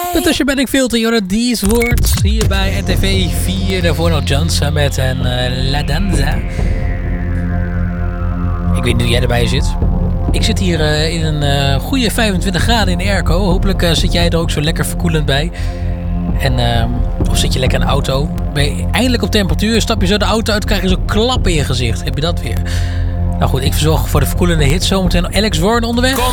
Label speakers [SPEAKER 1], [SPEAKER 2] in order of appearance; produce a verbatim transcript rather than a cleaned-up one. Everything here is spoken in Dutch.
[SPEAKER 1] Ondertussen ben ik veel te jong. These Words hier bij N T V vier. Daarvoor nog John Summit en uh, La Danza. Ik weet niet hoe jij erbij zit. Ik zit hier uh, in een uh, goede vijfentwintig graden in de airco. Hopelijk uh, zit jij er ook zo lekker verkoelend bij. En, uh, of zit je lekker in de auto. Ben je eindelijk op temperatuur. Stap je zo de auto uit, krijg je zo'n klap in je gezicht. Heb je dat weer? Nou goed, ik verzorg voor de verkoelende hit zometeen Alex Warren onderweg.